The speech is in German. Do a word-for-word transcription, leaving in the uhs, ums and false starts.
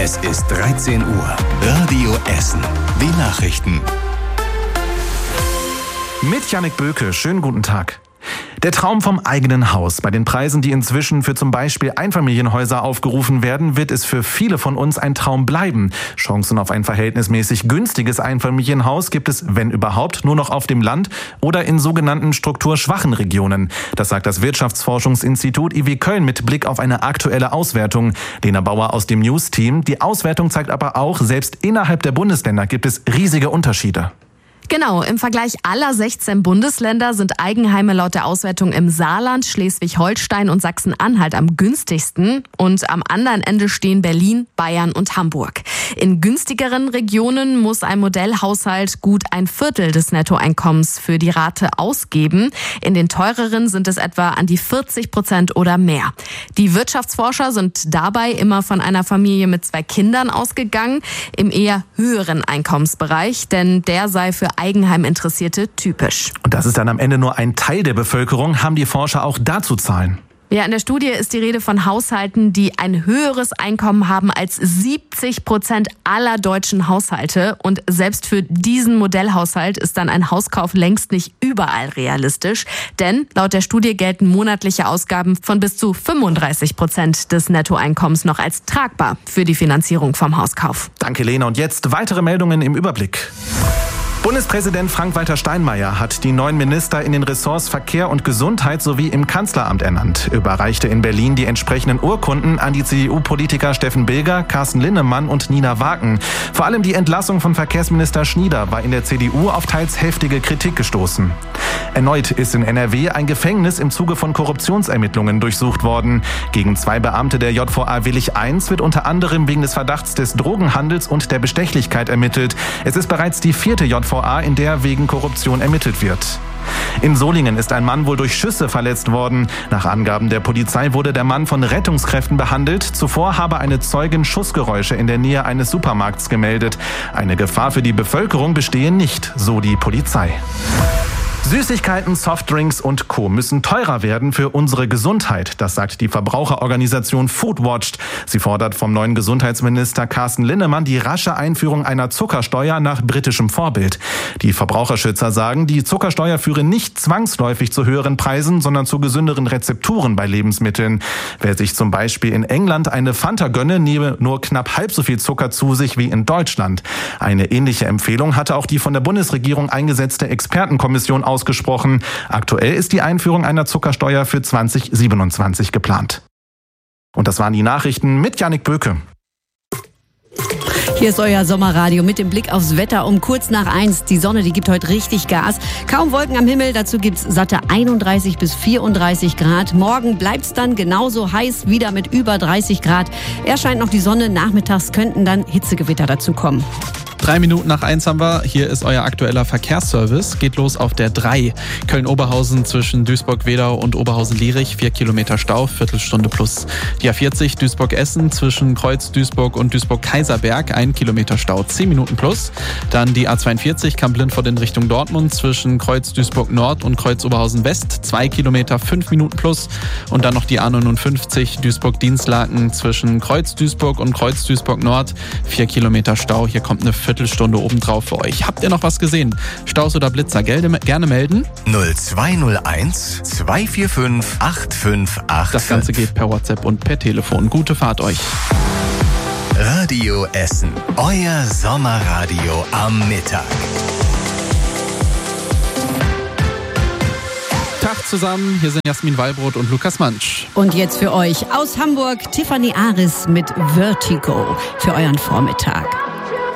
Es ist dreizehn Uhr. Radio Essen. Die Nachrichten. Mit Jannik Böke. Schönen guten Tag. Der Traum vom eigenen Haus. Bei den Preisen, die inzwischen für zum Beispiel Einfamilienhäuser aufgerufen werden, wird es für viele von uns ein Traum bleiben. Chancen auf ein verhältnismäßig günstiges Einfamilienhaus gibt es, wenn überhaupt, nur noch auf dem Land oder in sogenannten strukturschwachen Regionen. Das sagt das Wirtschaftsforschungsinstitut I W Köln mit Blick auf eine aktuelle Auswertung. Lena Bauer aus dem News-Team. Die Auswertung zeigt aber auch, selbst innerhalb der Bundesländer gibt es riesige Unterschiede. Genau, im Vergleich aller sechzehn Bundesländer sind Eigenheime laut der Auswertung im Saarland, Schleswig-Holstein und Sachsen-Anhalt am günstigsten. Und am anderen Ende stehen Berlin, Bayern und Hamburg. In günstigeren Regionen muss ein Modellhaushalt gut ein Viertel des Nettoeinkommens für die Rate ausgeben. In den teureren sind es etwa an die vierzig Prozent oder mehr. Die Wirtschaftsforscher sind dabei immer von einer Familie mit zwei Kindern ausgegangen, im eher höheren Einkommensbereich, denn der sei für Eigenheiminteressierte typisch. Und das ist dann am Ende nur ein Teil der Bevölkerung. Haben die Forscher auch dazu Zahlen? Ja, in der Studie ist die Rede von Haushalten, die ein höheres Einkommen haben als siebzig Prozent aller deutschen Haushalte. Und selbst für diesen Modellhaushalt ist dann ein Hauskauf längst nicht überall realistisch. Denn laut der Studie gelten monatliche Ausgaben von bis zu fünfunddreißig Prozent des Nettoeinkommens noch als tragbar für die Finanzierung vom Hauskauf. Danke, Lena. Und jetzt weitere Meldungen im Überblick. Bundespräsident Frank-Walter Steinmeier hat die neuen Minister in den Ressorts Verkehr und Gesundheit sowie im Kanzleramt ernannt, überreichte in Berlin die entsprechenden Urkunden an die C D U-Politiker Steffen Bilger, Carsten Linnemann und Nina Wagen. Vor allem die Entlassung von Verkehrsminister Schnieder war in der C D U auf teils heftige Kritik gestoßen. Erneut ist in N R W ein Gefängnis im Zuge von Korruptionsermittlungen durchsucht worden. Gegen zwei Beamte der J V A Willich eins wird unter anderem wegen des Verdachts des Drogenhandels und der Bestechlichkeit ermittelt. Es ist bereits die vierte J V A, in der wegen Korruption ermittelt wird. In Solingen ist ein Mann wohl durch Schüsse verletzt worden. Nach Angaben der Polizei wurde der Mann von Rettungskräften behandelt. Zuvor habe eine Zeugin Schussgeräusche in der Nähe eines Supermarkts gemeldet. Eine Gefahr für die Bevölkerung bestehe nicht, so die Polizei. Süßigkeiten, Softdrinks und Co. müssen teurer werden für unsere Gesundheit. Das sagt die Verbraucherorganisation Foodwatch. Sie fordert vom neuen Gesundheitsminister Carsten Linnemann die rasche Einführung einer Zuckersteuer nach britischem Vorbild. Die Verbraucherschützer sagen, die Zuckersteuer führe nicht zwangsläufig zu höheren Preisen, sondern zu gesünderen Rezepturen bei Lebensmitteln. Wer sich zum Beispiel in England eine Fanta gönne, nehme nur knapp halb so viel Zucker zu sich wie in Deutschland. Eine ähnliche Empfehlung hatte auch die von der Bundesregierung eingesetzte Expertenkommission aus ausgesprochen. Aktuell ist die Einführung einer Zuckersteuer für zwanzig siebenundzwanzig geplant. Und das waren die Nachrichten mit Jannik Böke. Hier ist euer Sommerradio mit dem Blick aufs Wetter um kurz nach eins. Die Sonne, die gibt heute richtig Gas. Kaum Wolken am Himmel, dazu gibt's satte einunddreißig bis vierunddreißig Grad. Morgen bleibt's dann genauso heiß, wieder mit über dreißig Grad. Erst scheint noch die Sonne, nachmittags könnten dann Hitzegewitter dazu kommen. Drei Minuten nach eins haben wir. Hier ist euer aktueller Verkehrsservice. Geht los auf der drei. Köln-Oberhausen zwischen Duisburg-Wedau und Oberhausen-Lierich. Vier Kilometer Stau, Viertelstunde plus. Die A vierzig Duisburg-Essen zwischen Kreuz-Duisburg und Duisburg-Kaiserberg. Ein Kilometer Stau, zehn Minuten plus. Dann die A zweiundvierzig Kamp-Lindfort in Richtung Dortmund zwischen Kreuz-Duisburg-Nord und Kreuz-Oberhausen-West. Zwei Kilometer, fünf Minuten plus. Und dann noch die A neunundfünfzig Duisburg-Dienstlaken zwischen Kreuz-Duisburg und Kreuz-Duisburg-Nord. Vier Kilometer Stau. Hier kommt eine Viertelstunde obendrauf für euch. Habt ihr noch was gesehen? Staus oder Blitzer? Gerne melden. null zwei null eins zwei vier fünf acht fünf acht. Das Ganze geht per WhatsApp und per Telefon. Gute Fahrt euch. Radio Essen. Euer Sommerradio am Mittag. Tag zusammen. Hier sind Jasmin Wallbrot und Lukas Mansch. Und jetzt für euch aus Hamburg Tiffany Aris mit Vertigo für euren Vormittag.